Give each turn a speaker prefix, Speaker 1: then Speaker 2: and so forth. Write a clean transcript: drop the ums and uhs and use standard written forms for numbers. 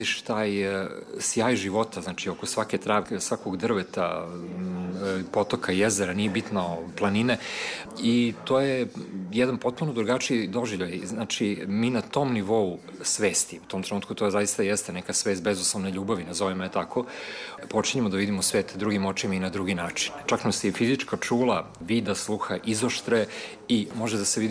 Speaker 1: taj sjaj života, znači oko svake travke, svakog drveta, potoka, jezera, nije bitno, planine, i to je jedan potpuno drugačiji doživljaj. Znači, mi na tom nivou svesti, u tom trenutku to zaista jeste neka svest bezuslovne ljubavi, nazovemo je tako, počinjemo da vidimo svet drugim očima i na drugi način. Čak nam se i fizička čula, vida, sluha izoštre i može da se vidi